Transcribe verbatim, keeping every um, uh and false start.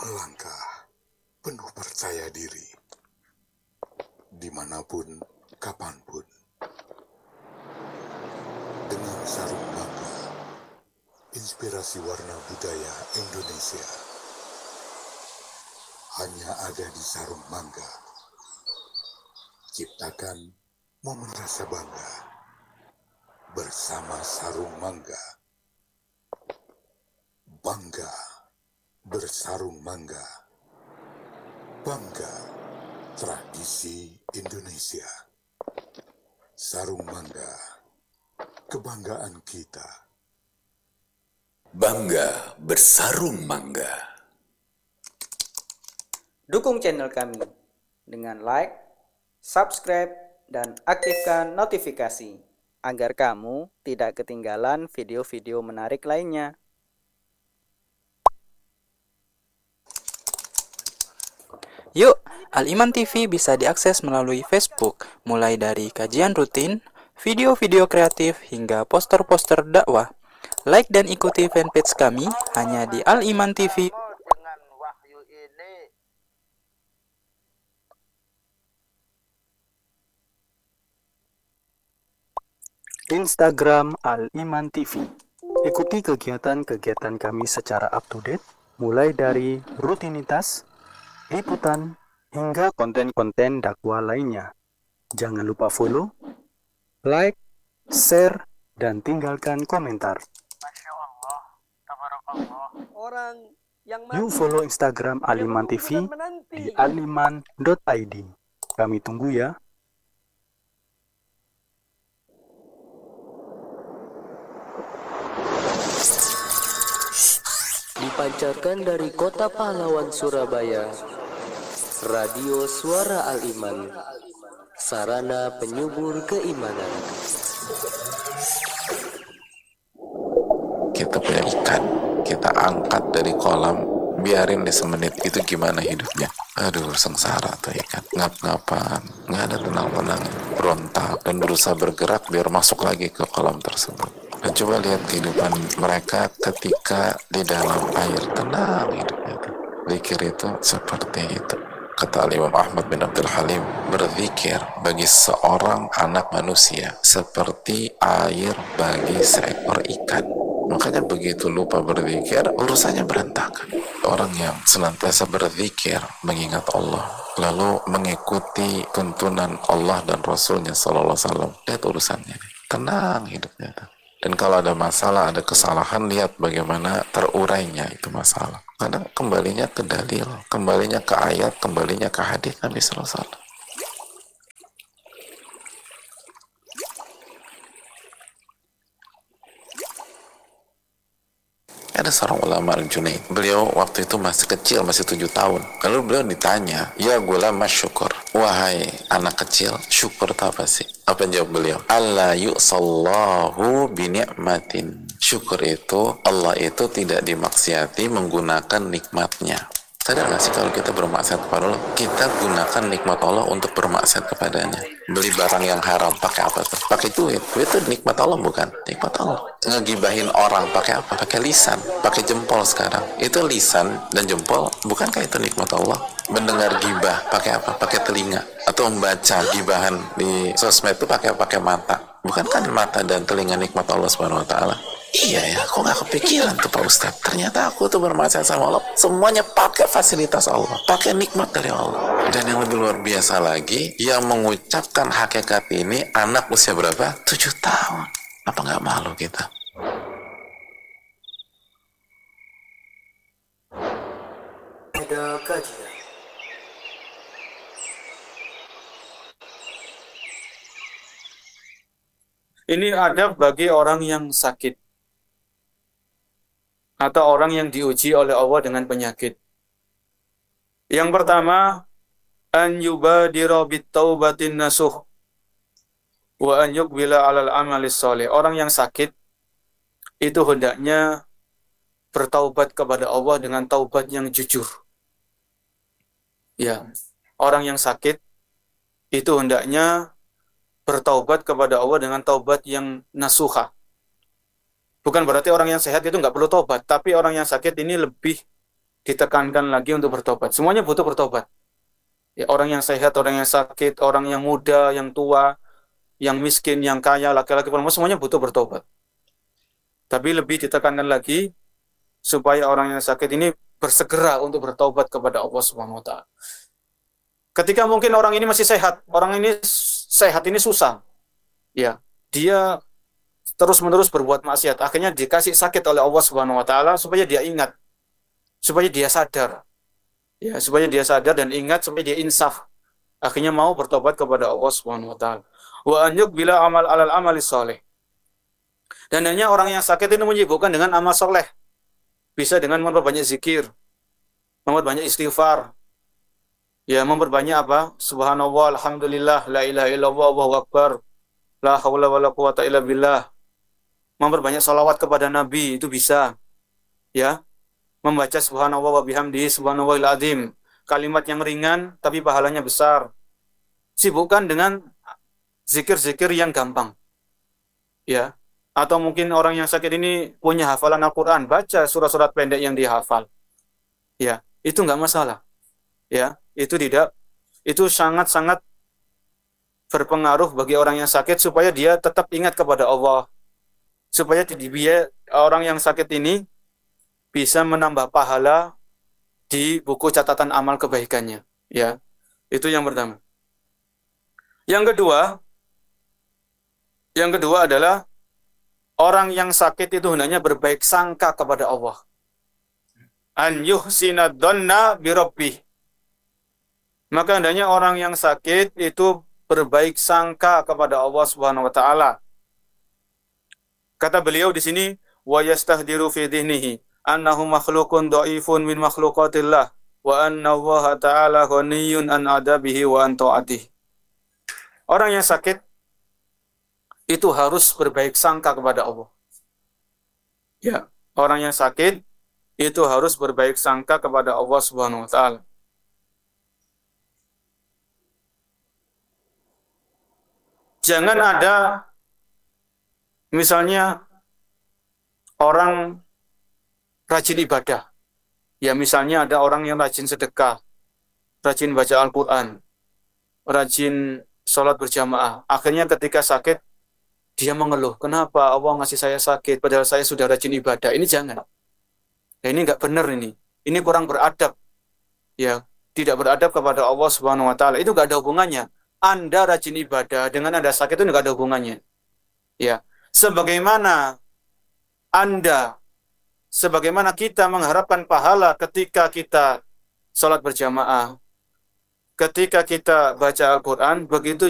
melangkah penuh percaya diri, dimanapun, kapanpun, dengan sarung mangga, inspirasi warna budaya Indonesia, hanya ada di sarung mangga. Ciptakan momen rasa bangga bersama sarung mangga. Bangga bersarung mangga. Bangga tradisi Indonesia. Sarung mangga, kebanggaan kita. Bangga bersarung mangga. Dukung channel kami dengan like, subscribe, dan aktifkan notifikasi agar kamu tidak ketinggalan video-video menarik lainnya. Yuk, Al-Iman T V bisa diakses melalui Facebook, mulai dari kajian rutin, video-video kreatif, hingga poster-poster dakwah. Like dan ikuti fanpage kami hanya di Al-Iman T V. Dengan wahyu ini Instagram Al-Iman T V. Ikuti kegiatan-kegiatan kami secara up-to-date, mulai dari rutinitas, liputan, hingga konten-konten dakwah lainnya. Jangan lupa follow, like, share, dan tinggalkan komentar. Masya Allah, tabarakallah. Orang yang Yuk follow Instagram Al-Iman T V di aliman dot i d. Kami tunggu ya. Dipancarkan dari kota pahlawan Surabaya, Radio Suara Al-Iman, sarana penyubur keimanan. Kita punya ikan, kita angkat dari kolam, biarin deh semenit, itu gimana hidupnya? Aduh, sengsara tuh ikan, ngap-ngapan, nggak ada tenang-tenang, berontak dan berusaha bergerak biar masuk lagi ke kolam tersebut. Dan coba lihat kehidupan mereka ketika di dalam air, tenang hidupnya tuh. Zikir itu seperti itu. Kata Imam Ahmad bin Abdul Halim, berzikir bagi seorang anak manusia seperti air bagi seekor ikan. Makanya begitu lupa berzikir, urusannya berantakan. Orang yang senantiasa berzikir, mengingat Allah, lalu mengikuti tuntunan Allah dan Rasulnya Sallallahu Alaihi Wasallam, lihat urusannya, tenang hidupnya. Dan kalau ada masalah, ada kesalahan, lihat bagaimana terurainya itu masalah. Karena kembalinya ke dalil, kembalinya ke ayat, kembalinya ke hadis Nabi Sallallahu Alaihi Wasallam. Ada seorang ulama Al-Junaid, beliau waktu itu masih kecil, masih tujuh tahun. Lalu beliau ditanya, ya gulam syukur, wahai anak kecil, syukur itu apa sih? Apa yang jawab beliau? Allah yu'sallahu bini'matin. Syukur itu, Allah itu tidak dimaksiati menggunakan nikmatnya. Sadar gak sih kalau kita bermaksiat kepada Allah, kita gunakan nikmat Allah untuk bermaksiat kepadanya. Beli barang yang haram, pakai apa tuh? Pakai duit. Duit itu nikmat Allah bukan? Nikmat Allah. Ngegibahin orang, pakai apa? Pakai lisan, pakai jempol sekarang. Itu lisan dan jempol, bukankah itu nikmat Allah? Mendengar gibah, pakai apa? Pakai telinga. Atau membaca gibahan di sosmed itu pakai pakai mata. Bukankah mata dan telinga nikmat Allah Subhanahu wa taala? Iya ya, kok nggak kepikiran tuh Pak Ustadz? Ternyata aku tuh bermaksiat sama Allah, semuanya pakai fasilitas Allah, pakai nikmat dari Allah. Dan yang lebih luar biasa lagi, yang mengucapkan hakikat ini anak usia berapa? Tujuh tahun. Apa nggak malu kita? Ada kajian. Ini ada bagi orang yang sakit atau orang yang diuji oleh Allah dengan penyakit. Yang pertama, an yubadira bitaubatin nasuh wa an yuqbila 'alal amalis shalih. Orang yang sakit itu hendaknya bertaubat kepada Allah dengan taubat yang jujur. Ya, orang yang sakit itu hendaknya bertaubat kepada Allah dengan taubat yang nasuha. Bukan berarti orang yang sehat itu nggak perlu taubat, tapi orang yang sakit ini lebih ditekankan lagi untuk bertobat. Semuanya butuh bertobat. Ya, orang yang sehat, orang yang sakit, orang yang muda, yang tua, yang miskin, yang kaya, laki-laki, perempuan, semuanya butuh bertobat. Tapi lebih ditekankan lagi supaya orang yang sakit ini bersegera untuk bertobat kepada Allah Subhanahu wa taala. Ketika mungkin orang ini masih sehat, orang ini sehat ini susah. Ya, dia terus-menerus berbuat maksiat, akhirnya dikasih sakit oleh Allah Subhanahu wa taala supaya dia ingat, supaya dia sadar. Ya, supaya dia sadar dan ingat, supaya dia insaf. Akhirnya mau bertobat kepada Allah Subhanahu wa taala. Wa an yuqbila amal alal amali shalih. Dan hanya orang yang sakit itu menyibukkan dengan amal soleh. Bisa dengan memperbanyak zikir, memperbanyak istighfar. Ya, memperbanyak apa? Subhanallah, alhamdulillah, la ilaha illallah, Allahu akbar. La haula wala quwata illa billah. Memperbanyak salawat kepada Nabi itu bisa. Ya. Membaca subhanallah wa bihamdihi subhanallahil azim. Kalimat yang ringan tapi pahalanya besar. Sibukkan dengan zikir-zikir yang gampang. Ya. Atau mungkin orang yang sakit ini punya hafalan Al-Qur'an, baca surat-surat pendek yang dihafal. Ya, itu enggak masalah. Ya, itu tidak itu sangat-sangat berpengaruh bagi orang yang sakit supaya dia tetap ingat kepada Allah. Supaya dia orang yang sakit ini bisa menambah pahala di buku catatan amal kebaikannya. Ya, itu yang pertama. Yang kedua, yang kedua adalah orang yang sakit itu hendaknya berbaik sangka kepada Allah. An yuhsina dhanna bi rabbih. Maka hendaknya orang yang sakit itu berbaik sangka kepada Allah Subhanahu wa taala. Kata beliau di sini, wa yastahdiru fi dhihnihi annahu makhluqun dha'ifun min makhluqatillah wa anna Allah ta'ala ghaniyyun an adabihi wa an ta'atihi. Orang yang sakit itu harus berbaik sangka kepada Allah. Ya, orang yang sakit itu harus berbaik sangka kepada Allah Subhanahu wa taala. Jangan ada misalnya orang rajin ibadah. Ya, misalnya ada orang yang rajin sedekah, rajin baca Al-Quran, rajin sholat berjamaah. Akhirnya ketika sakit, dia mengeluh, kenapa Allah ngasih saya sakit, padahal saya sudah rajin ibadah. Ini jangan. Nah, ini nggak benar ini. Ini kurang beradab. Ya, tidak beradab kepada Allah Subhanahu wa taala. Itu nggak ada hubungannya. Anda rajin ibadah dengan Anda sakit itu nggak ada hubungannya. Ya, sebagaimana Anda sebagaimana kita mengharapkan pahala ketika kita sholat berjamaah, ketika kita baca Al-Quran, begitu